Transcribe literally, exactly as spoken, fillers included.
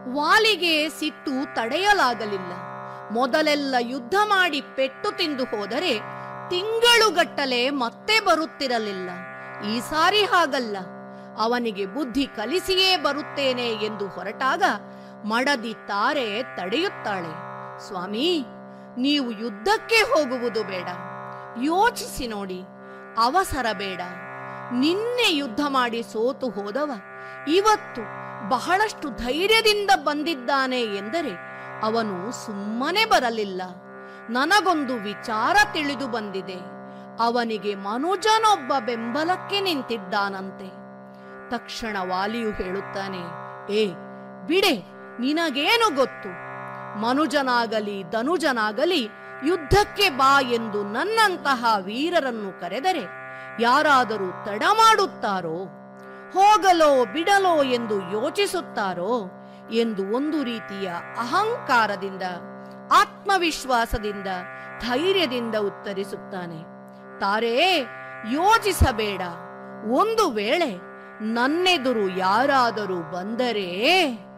ವಾಲಿಗೆ ಸಿಟ್ಟು ತಡೆಯಲಾಗಲಿಲ್ಲ. ಮೊದಲೆಲ್ಲ ಯುದ್ಧ ಮಾಡಿ ಪೆಟ್ಟು ತಿಂದು ಹೋದರೆ ತಿಂಗಳುಗಟ್ಟಲೆ ಮತ್ತೆ ಬರುತ್ತಿರಲಿಲ್ಲ. ಈ ಸಾರಿ ಹಾಗಲ್ಲ. ಅವನಿಗೆ ಬುದ್ಧಿ ಕಲಿಸಿಯೇ ಬರುತ್ತೇನೆ ಎಂದು ಹೊರಟಾಗ ಮಡದಿ ತಾರೆ ತಡೆಯುತ್ತಾಳೆ. ಸ್ವಾಮಿ, ನೀವು ಯುದ್ಧಕ್ಕೆ ಹೋಗುವುದು ಬೇಡ, ಯೋಚಿಸಿ ನೋಡಿ, ಅವಸರ ಬೇಡ. ನಿನ್ನೆ ಯುದ್ಧ ಮಾಡಿ ಸೋತು ಹೋದವ ಇವತ್ತು ಬಹಳಷ್ಟು ಧೈರ್ಯದಿಂದ ಬಂದಿದ್ದಾನೆ ಎಂದರೆ ಅವನು ಸುಮ್ಮನೆ ಬರಲಿಲ್ಲ. ನನಗೊಂದು ವಿಚಾರ ತಿಳಿದು ಬಂದಿದೆ. ಅವನಿಗೆ ಮನುಜನೊಬ್ಬ ಬೆಂಬಲಕ್ಕೆ ನಿಂತಿದ್ದಾನಂತೆ. ತಕ್ಷಣ ವಾಲಿಯು ಹೇಳುತ್ತಾನೆ, ಏ ಬಿಡೆ, ನಿನಗೇನು ಗೊತ್ತು? ಮನುಜನಾಗಲಿ ಧನುಜನಾಗಲಿ ಯುದ್ಧಕ್ಕೆ ಬಾ ಎಂದು ನನ್ನಂತಹ ವೀರರನ್ನು ಕರೆದರೆ ಯಾರಾದರೂ ತಡ ಮಾಡುತ್ತಾರೋ, ಹೋಗಲೋ ಬಿಡಲೋ ಎಂದು ಯೋಚಿಸುತ್ತಾರೋ ಎಂದು ಒಂದು ರೀತಿಯ ಅಹಂಕಾರದಿಂದ, ಆತ್ಮವಿಶ್ವಾಸದಿಂದ, ಧೈರ್ಯದಿಂದ ಉತ್ತರಿಸುತ್ತಾನೆ. ತಾರೆ, ಯೋಚಿಸಬೇಡ. ಒಂದು ವೇಳೆ ನನ್ನೆದುರು ಯಾರಾದರೂ ಬಂದರೆ